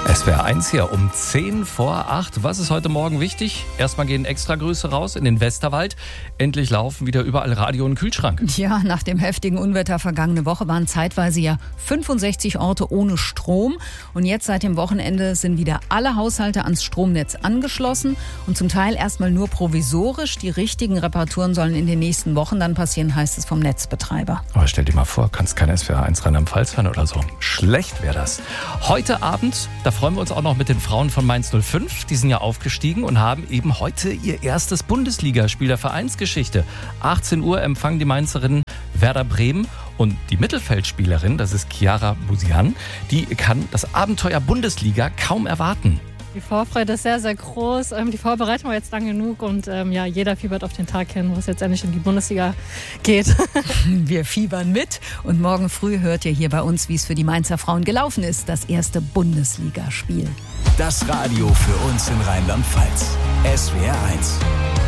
SWR 1 hier um 7:50. Was ist heute Morgen wichtig? Erstmal gehen Extragrüße raus in den Westerwald. Endlich laufen wieder überall Radio und Kühlschrank. Ja, nach dem heftigen Unwetter vergangene Woche waren zeitweise ja 65 Orte ohne Strom. Und jetzt seit dem Wochenende sind wieder alle Haushalte ans Stromnetz angeschlossen. Und zum Teil erstmal nur provisorisch. Die richtigen Reparaturen sollen in den nächsten Wochen dann passieren, heißt es vom Netzbetreiber. Aber stell dir mal vor, kannst kein SWR 1 Rheinland-Pfalz hören oder so. Schlecht wäre das. Heute Abend, da freuen wir uns auch noch mit den Frauen von Mainz 05. Die sind ja aufgestiegen und haben eben heute ihr erstes Bundesligaspiel der Vereinsgeschichte. 18 Uhr empfangen die Mainzerinnen Werder Bremen. Und die Mittelfeldspielerin, das ist Chiara Busian, die kann das Abenteuer Bundesliga kaum erwarten. Die Vorfreude ist sehr, sehr groß. Die Vorbereitung war jetzt lang genug und jeder fiebert auf den Tag hin, wo es jetzt endlich in die Bundesliga geht. Wir fiebern mit und morgen früh hört ihr hier bei uns, wie es für die Mainzer Frauen gelaufen ist, das erste Bundesligaspiel. Das Radio für uns in Rheinland-Pfalz. SWR 1.